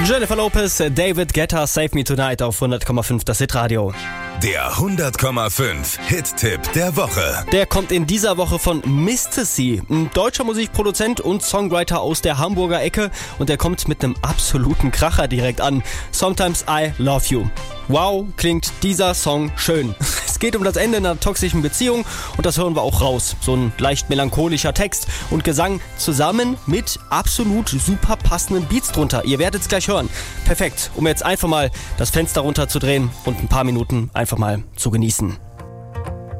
Jennifer Lopez, David Guetta, Save Me Tonight auf 100,5 das Hitradio. Der 100,5 Hit-Tipp der Woche. Der kommt in dieser Woche von Mr. C, ein deutscher Musikproduzent und Songwriter aus der Hamburger Ecke, und der kommt mit einem absoluten Kracher direkt an. Sometimes I Love You. Wow, klingt dieser Song schön. Es geht um das Ende einer toxischen Beziehung und das hören wir auch raus. So ein leicht melancholischer Text und Gesang zusammen mit absolut super passenden Beats drunter. Ihr werdet es gleich hören. Perfekt, um jetzt einfach mal das Fenster runterzudrehen und ein paar Minuten einfach mal zu genießen.